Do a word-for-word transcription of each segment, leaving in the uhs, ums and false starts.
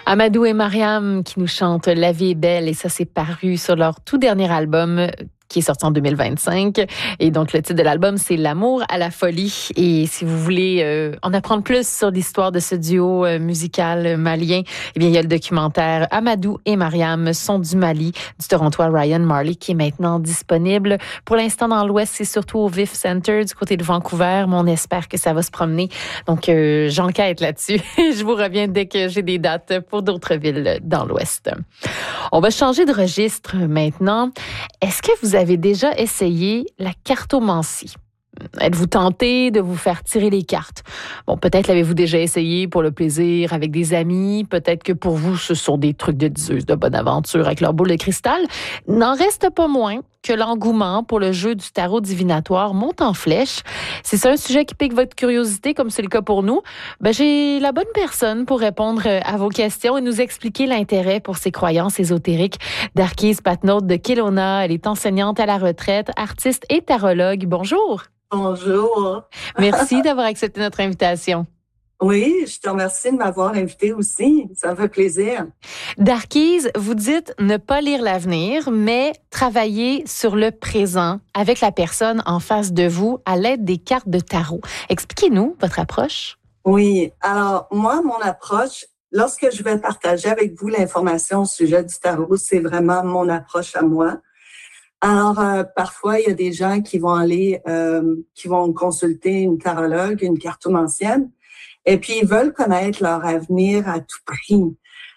Amadou et Mariam qui nous chantent La vie est belle et ça s'est paru sur leur tout dernier album qui est sorti en deux mille vingt-cinq. Et donc, le titre de l'album, c'est L'amour à la folie. Et si vous voulez euh, en apprendre plus sur l'histoire de ce duo euh, musical malien, eh bien, il y a le documentaire Amadou et Mariam sont du Mali, du Torontois Ryan Marley, qui est maintenant disponible. Pour l'instant, dans l'Ouest, c'est surtout au Viff Center, du côté de Vancouver, mais on espère que ça va se promener. Donc, euh, j'enquête là-dessus. Je vous reviens dès que j'ai des dates pour d'autres villes dans l'Ouest. On va changer de registre maintenant. Est-ce que vous avez déjà essayé la cartomancie? Êtes-vous tenté de vous faire tirer les cartes? Bon, peut-être l'avez-vous déjà essayé pour le plaisir avec des amis. Peut-être que pour vous, ce sont des trucs de diseuses de bonne aventure avec leur boule de cristal. N'en reste pas moins que l'engouement pour le jeu du tarot divinatoire monte en flèche. C'est ça un sujet qui pique votre curiosité, comme c'est le cas pour nous? Ben, j'ai la bonne personne pour répondre à vos questions et nous expliquer l'intérêt pour ces croyances ésotériques. Darkise Patnaud de Kelowna, elle est enseignante à la retraite, artiste et tarologue. Bonjour. Bonjour. Merci d'avoir accepté notre invitation. Oui, je te remercie de m'avoir invité aussi. Ça me fait plaisir. Darkise, vous dites ne pas lire l'avenir, mais travailler sur le présent avec la personne en face de vous à l'aide des cartes de tarot. Expliquez-nous votre approche. Oui, alors moi, mon approche, lorsque je vais partager avec vous l'information au sujet du tarot, c'est vraiment mon approche à moi. Alors, euh, parfois, il y a des gens qui vont aller, euh, qui vont consulter une tarologue, une cartomancienne, et puis ils veulent connaître leur avenir à tout prix.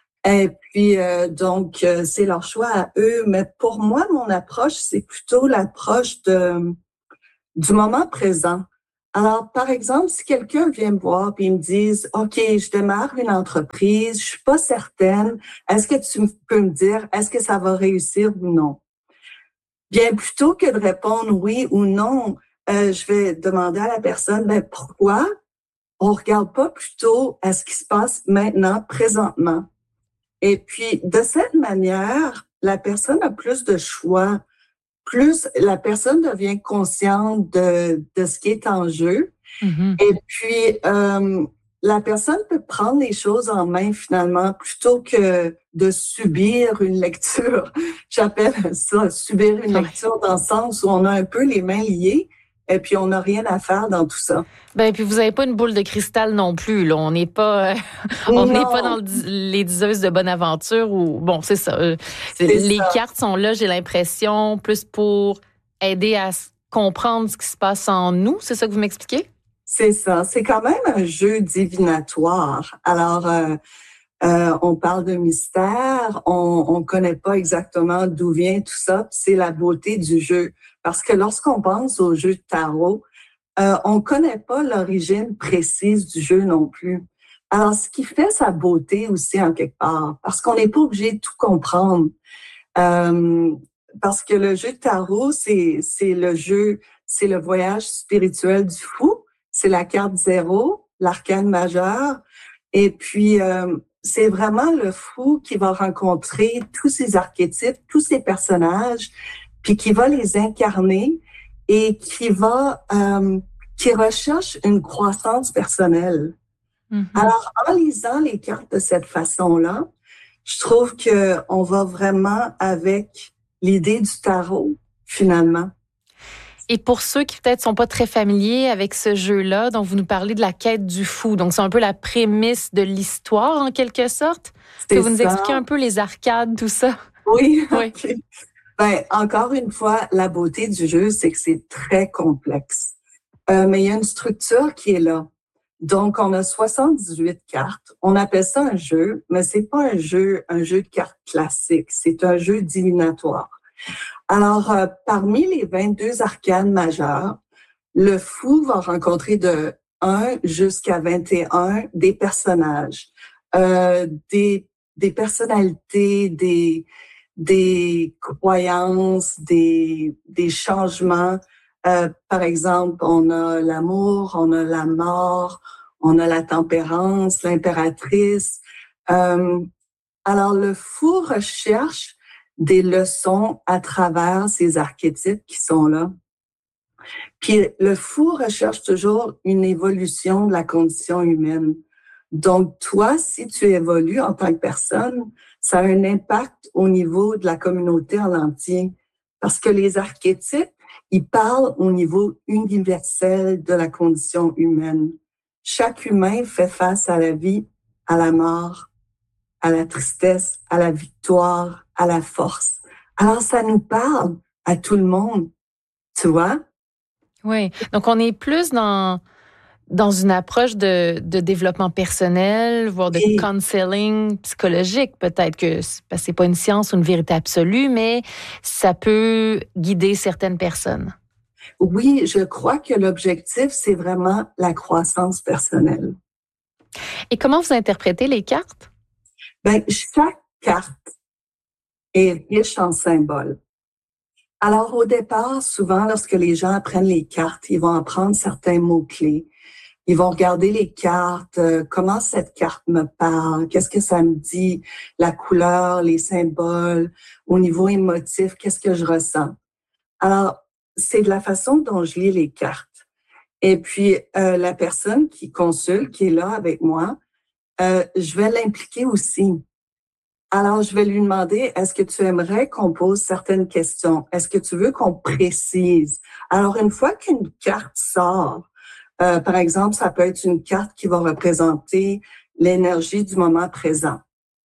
Et puis, euh, donc, euh, c'est leur choix à eux. Mais pour moi, mon approche, c'est plutôt l'approche de, du moment présent. Alors, par exemple, si quelqu'un vient me voir et me dit « OK, je démarre une entreprise, je suis pas certaine, est-ce que tu peux me dire, est-ce que ça va réussir ou non? » Bien, plutôt que de répondre oui ou non, euh, je vais demander à la personne, ben pourquoi on regarde pas plutôt à ce qui se passe maintenant, présentement. Et puis, de cette manière, la personne a plus de choix, plus la personne devient consciente de, de ce qui est en jeu. Mm-hmm. Et puis, euh, la personne peut prendre les choses en main finalement plutôt que de subir une lecture. J'appelle ça subir une lecture dans le sens où on a un peu les mains liées et puis on n'a rien à faire dans tout ça. Ben puis vous n'avez pas une boule de cristal non plus là. On n'est pas, on n'est pas dans le, les diseuses de bonne aventure ou bon c'est ça. C'est les ça. Cartes sont là, j'ai l'impression plus pour aider à comprendre ce qui se passe en nous. C'est ça que vous m'expliquez? C'est ça. C'est quand même un jeu divinatoire. Alors, euh, euh, on parle de mystère, on ne connaît pas exactement d'où vient tout ça. C'est la beauté du jeu. Parce que lorsqu'on pense au jeu de tarot, euh, on ne connaît pas l'origine précise du jeu non plus. Alors, ce qui fait sa beauté aussi en quelque part, parce qu'on n'est pas obligé de tout comprendre. Euh, parce que le jeu de tarot, c'est, c'est le jeu, c'est le voyage spirituel du fou. C'est la carte zéro, l'arcane majeur. Et puis, euh, c'est vraiment le fou qui va rencontrer tous ces archétypes, tous ces personnages, puis qui va les incarner et qui va, euh, qui recherche une croissance personnelle. Mm-hmm. Alors, en lisant les cartes de cette façon-là, je trouve que on va vraiment avec l'idée du tarot, finalement. Et pour ceux qui peut-être sont pas très familiers avec ce jeu-là, donc vous nous parlez de la quête du fou. Donc c'est un peu la prémisse de l'histoire en quelque sorte. Est-ce que vous nous expliquez un peu les arcades, tout ça? Oui. oui. Okay. Ben encore une fois, la beauté du jeu, c'est que c'est très complexe. Euh, mais il y a une structure qui est là. Donc on a soixante-dix-huit cartes. On appelle ça un jeu, mais c'est pas un jeu, un jeu de cartes classique. C'est un jeu divinatoire. Alors, euh, parmi les vingt-deux arcanes majeures, le fou va rencontrer de un jusqu'à vingt et un des personnages, euh, des, des personnalités, des, des croyances, des, des changements. Euh, par exemple, on a l'amour, on a la mort, on a la tempérance, l'impératrice. Euh, alors, le fou recherche des leçons à travers ces archétypes qui sont là. Puis le fou recherche toujours une évolution de la condition humaine. Donc, toi, si tu évolues en tant que personne, ça a un impact au niveau de la communauté en entier. Parce que les archétypes, ils parlent au niveau universel de la condition humaine. Chaque humain fait face à la vie, à la mort, à la tristesse, à la victoire, à la force. Alors, ça nous parle à tout le monde, tu vois? Oui. Donc, on est plus dans, dans une approche de, de développement personnel, voire de Et counseling psychologique. Peut-être que c'est, parce que c'est pas une science ou une vérité absolue, mais ça peut guider certaines personnes. oui, je crois que l'objectif, c'est vraiment la croissance personnelle. Et comment vous interprétez les cartes? Ben, chaque carte est riche en symboles. Alors, au départ, souvent, lorsque les gens apprennent les cartes, ils vont apprendre certains mots-clés. Ils vont regarder les cartes, euh, comment cette carte me parle, qu'est-ce que ça me dit, la couleur, les symboles, au niveau émotif, qu'est-ce que je ressens. Alors, c'est de la façon dont je lis les cartes. Et puis, euh, la personne qui consulte, qui est là avec moi, euh, je vais l'impliquer aussi. Alors, je vais lui demander, est-ce que tu aimerais qu'on pose certaines questions? Est-ce que tu veux qu'on précise? Alors, une fois qu'une carte sort, euh, par exemple, ça peut être une carte qui va représenter l'énergie du moment présent.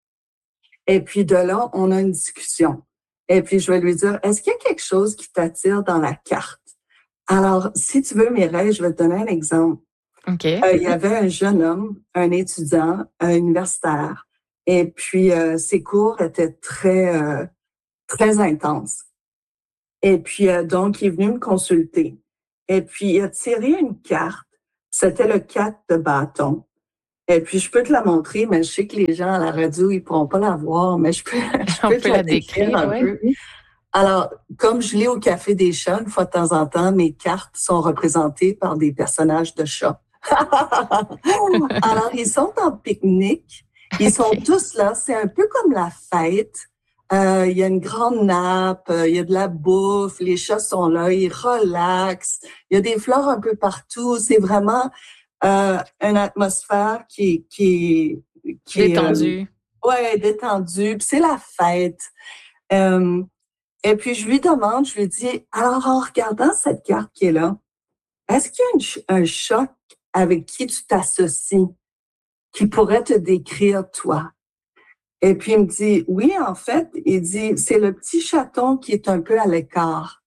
Et puis de là, on a une discussion. Et puis, je vais lui dire, est-ce qu'il y a quelque chose qui t'attire dans la carte? Alors, si tu veux, Mireille, je vais te donner un exemple. OK. Euh, il y avait un jeune homme, un étudiant, un universitaire, et puis euh, ses cours étaient très, euh, très intenses. Et puis, euh, donc, il est venu me consulter. Et puis, il a tiré une carte. C'était le quatre de bâton. Et puis, je peux te la montrer, mais je sais que les gens à la radio, ils pourront pas la voir, mais je peux, je On peux te peut la la décrire décrire, un oui. peu. Alors, comme je lis au Café des chats, une fois de temps en temps, mes cartes sont représentées par des personnages de chats. Alors, ils sont en pique-nique. Ils sont OK. tous là. C'est un peu comme la fête. Euh, il y a une grande nappe, euh, il y a de la bouffe, les chats sont là, ils relaxent. Il y a des fleurs un peu partout. C'est vraiment euh, une atmosphère qui, qui, qui est euh, Détendu. ouais, détendue. Puis c'est la fête. Euh, et puis, je lui demande, je lui dis, alors en regardant cette carte qui est là, est-ce qu'il y a une ch- un choc avec qui tu t'associes, qui pourrait te décrire toi? Et puis, il me dit, oui, en fait, il dit, c'est le petit chaton qui est un peu à l'écart.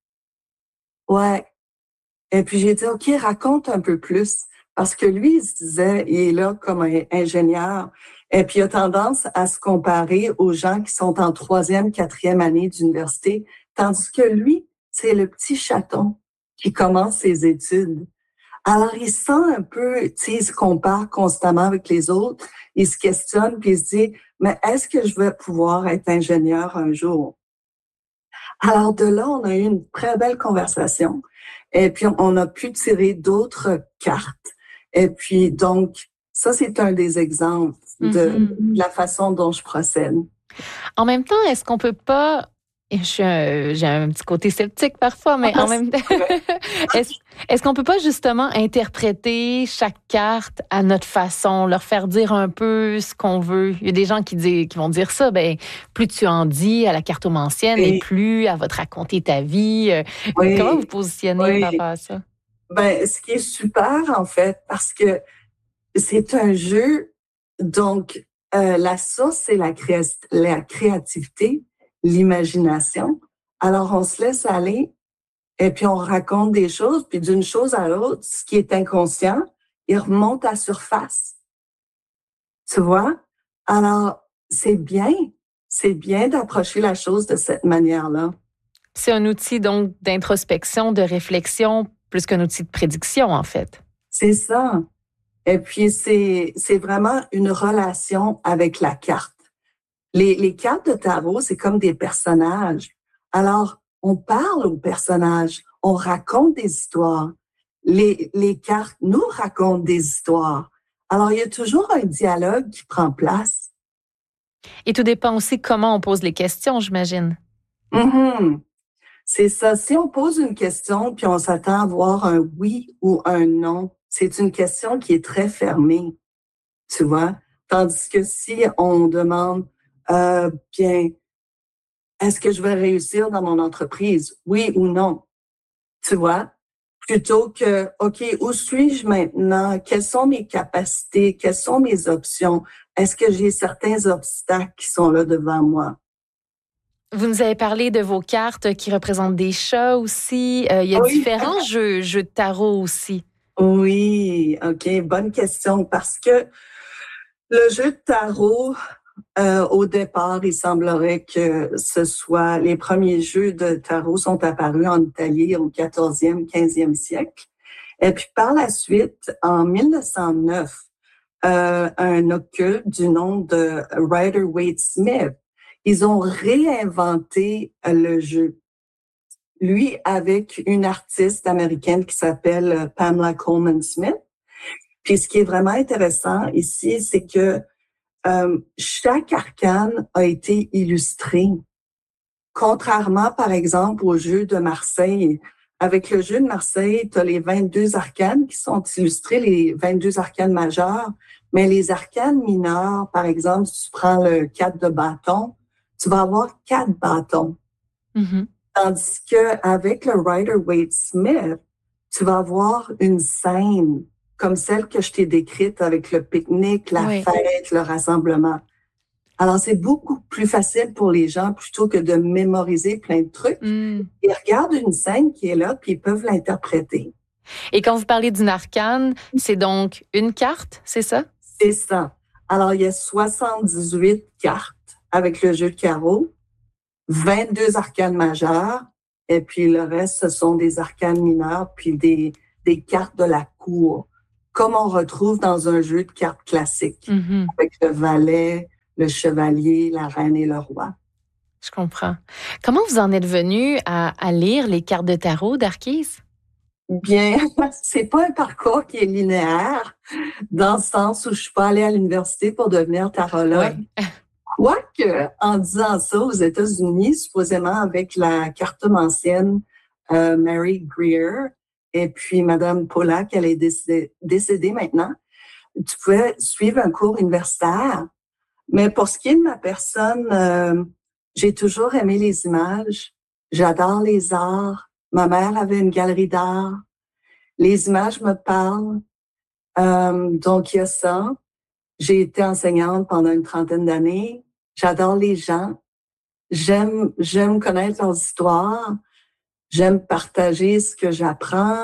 Ouais. Et puis, j'ai dit, OK, raconte un peu plus. Parce que lui, il se disait, il est là comme un ingénieur. Et puis, il a tendance à se comparer aux gens qui sont en troisième, quatrième année d'université. Tandis que lui, c'est le petit chaton qui commence ses études. Alors, il se sent un peu, tu sais, il se compare constamment avec les autres. Il se questionne, puis il se dit, mais est-ce que je vais pouvoir être ingénieur un jour? Alors, de là, on a eu une très belle conversation. Et puis, on a pu tirer d'autres cartes. Et puis, donc, ça, c'est un des exemples de Mhm. la façon dont je procède. En même temps, est-ce qu'on peut pas... Je suis un- j'ai un petit côté sceptique parfois, mais en même temps, est-ce, est-ce qu'on peut pas justement interpréter chaque carte à notre façon, leur faire dire un peu ce qu'on veut? Il y a des gens qui, disent, qui vont dire ça, ben plus tu en dis à la cartomancienne et Oui, plus elle va te raconter ta vie. Euh, Comment vous oui, positionnez par oui. rapport à ça? Ben, ce qui est super, en fait, parce que c'est un jeu, donc euh, la source, c'est la, créa- la créativité, l'imagination. Alors, on se laisse aller et puis on raconte des choses, puis d'une chose à l'autre, ce qui est inconscient, il remonte à surface. Tu vois? Alors, c'est bien, c'est bien d'approcher la chose de cette manière-là. C'est un outil donc d'introspection, de réflexion, plus qu'un outil de prédiction, en fait. C'est ça. Et puis, c'est, c'est vraiment une relation avec la carte. Les, les cartes de tarot, c'est comme des personnages. Alors, on parle aux personnages, on raconte des histoires. Les, les cartes nous racontent des histoires. Alors, il y a toujours un dialogue qui prend place. Et tout dépend aussi comment on pose les questions, j'imagine. Mhm. C'est ça. Si on pose une question puis on s'attend à voir un oui ou un non, c'est une question qui est très fermée. tu vois? Tandis que si on demande, euh, bien, est-ce que je vais réussir dans mon entreprise? Oui ou non? Tu vois? Plutôt que, OK, où suis-je maintenant? Quelles sont mes capacités? Quelles sont mes options? Est-ce que j'ai certains obstacles qui sont là devant moi? Vous nous avez parlé de vos cartes qui représentent des chats aussi. Euh, il y a Oui, différents jeux, jeux de tarot aussi. oui, OK, bonne question. Parce que le jeu de tarot, euh, au départ, il semblerait que ce soit les premiers jeux de tarot sont apparus en Italie au quatorzième, quinzième siècle. Et puis par la suite, en mille neuf cent neuf, euh, un occulte du nom de Rider-Waite-Smith, ils ont réinventé le jeu. Lui, avec une artiste américaine qui s'appelle Pamela Coleman Smith. Puis ce qui est vraiment intéressant ici, c'est que euh, chaque arcane a été illustré. Contrairement, par exemple, au jeu de Marseille. Avec le jeu de Marseille, tu as les vingt-deux arcanes qui sont illustrés, les vingt-deux arcanes majeurs, mais les arcanes mineures, par exemple, si tu prends le quatre de bâton, tu vas avoir quatre bâtons. Mm-hmm. Tandis qu'avec le Rider-Waite-Smith, tu vas avoir une scène comme celle que je t'ai décrite avec le pique-nique, la Oui. fête, le rassemblement. Alors, c'est beaucoup plus facile pour les gens plutôt que de mémoriser plein de trucs. Mm. Ils regardent une scène qui est là, puis ils peuvent l'interpréter. Et quand vous parlez d'une arcane, c'est donc une carte, c'est ça? C'est ça. Alors, il y a soixante-dix-huit cartes avec le jeu de carreau, vingt-deux arcanes majeures, et puis le reste, ce sont des arcanes mineures, puis des, des cartes de la cour, comme on retrouve dans un jeu de cartes classique, Mm-hmm. avec le valet, le chevalier, la reine et le roi. Je comprends. Comment vous en êtes venu à, à lire les cartes de tarot d'Arquise? Bien, c'est pas un parcours qui est linéaire, dans le sens où je suis pas allée à l'université pour devenir tarologue. Ouais. Quoique, en disant ça, aux États-Unis, supposément avec la cartomancienne euh, Mary Greer et puis Madame Pollack, elle est décédée, décédée maintenant, tu pouvais suivre un cours universitaire. Mais pour ce qui est de ma personne, euh, j'ai toujours aimé les images. J'adore les arts. Ma mère avait une galerie d'art. Les images me parlent. Euh, donc, il y a ça. J'ai été enseignante pendant une trentaine d'années. J'adore les gens. J'aime, j'aime connaître leurs histoires. J'aime partager ce que j'apprends.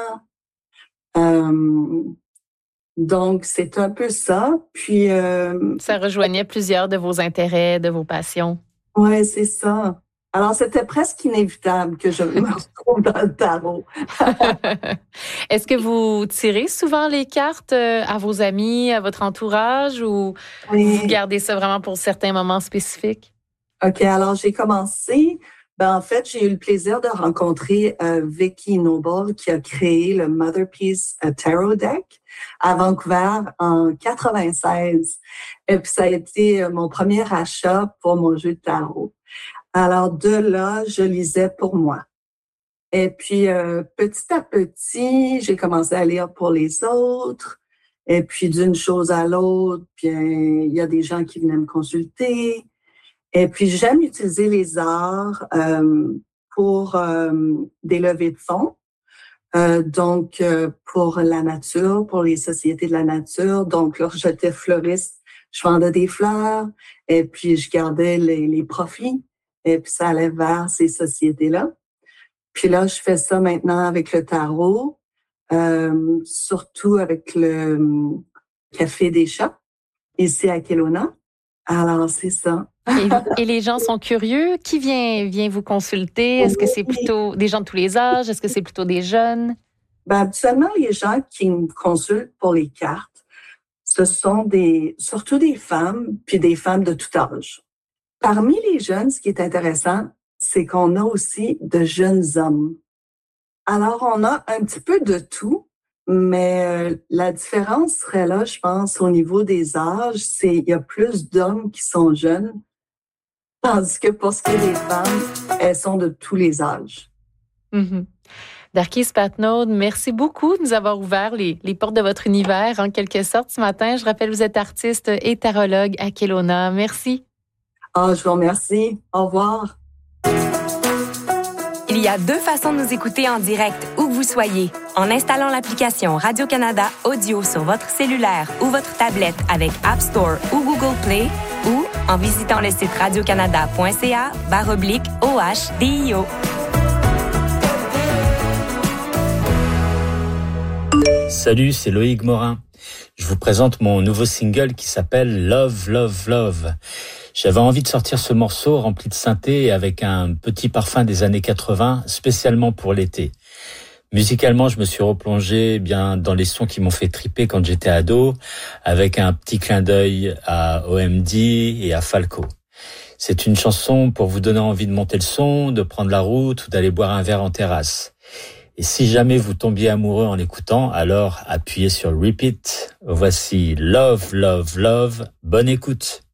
Euh, donc, c'est un peu ça. Puis, euh, Ça rejoignait plusieurs de vos intérêts, de vos passions. ouais, c'est ça. Alors, c'était presque inévitable que je me retrouve dans le tarot. Est-ce que vous tirez souvent les cartes à vos amis, à votre entourage, ou Oui. vous gardez ça vraiment pour certains moments spécifiques? OK, alors j'ai commencé. Ben, en fait, j'ai eu le plaisir de rencontrer euh, Vicky Noble qui a créé le Mother Peace euh, Tarot Deck à Vancouver en quatre-vingt-seize. Et puis, ça a été euh, mon premier achat pour mon jeu de tarot. Alors, de là, je lisais pour moi. Et puis, euh, petit à petit, j'ai commencé à lire pour les autres. Et puis, d'une chose à l'autre, bien, il y a des gens qui venaient me consulter. Et puis, j'aime utiliser les arts euh, pour euh, des levées de fonds. Euh, donc, euh, pour la nature, pour les sociétés de la nature. Donc, lorsque j'étais fleuriste, je vendais des fleurs et puis je gardais les, les profits. Et puis, ça allait vers ces sociétés-là. Puis là, je fais ça maintenant avec le tarot, euh, surtout avec le Café des Chats, ici à Kelowna. Alors, c'est ça. Et, et les gens sont curieux. Qui vient, vient vous consulter? Est-ce que c'est plutôt des gens de tous les âges? Est-ce que c'est plutôt des jeunes? Ben, habituellement, les gens qui me consultent pour les cartes, ce sont des, surtout des femmes, puis des femmes de tout âge. Parmi les jeunes, ce qui est intéressant, c'est qu'on a aussi de jeunes hommes. Alors, on a un petit peu de tout, mais la différence serait là, je pense, au niveau des âges, c'est il y a plus d'hommes qui sont jeunes, tandis que pour ce qui est des femmes, elles sont de tous les âges. Mm-hmm. Darkis Patnaud, merci beaucoup de nous avoir ouvert les, les portes de votre univers, en quelque sorte, ce matin. Je rappelle, vous êtes artiste et tarologue à Kelowna. Merci. Ah, je vous remercie. Au revoir. Il y a deux façons de nous écouter en direct, où que vous soyez. En installant l'application Radio-Canada Audio sur votre cellulaire ou votre tablette avec App Store ou Google Play, ou en visitant le site radiocanada.ca barre oblique O H D I O. Salut, c'est Loïc Morin. Je vous présente mon nouveau single qui s'appelle Love, Love, Love. J'avais envie de sortir ce morceau rempli de synthé avec un petit parfum des années quatre-vingts, spécialement pour l'été. Musicalement, je me suis replongé bien dans les sons qui m'ont fait triper quand j'étais ado, avec un petit clin d'œil à O M D et à Falco. C'est une chanson pour vous donner envie de monter le son, de prendre la route ou d'aller boire un verre en terrasse. Et si jamais vous tombiez amoureux en l'écoutant, alors appuyez sur Repeat. Voici Love, Love, Love. Bonne écoute.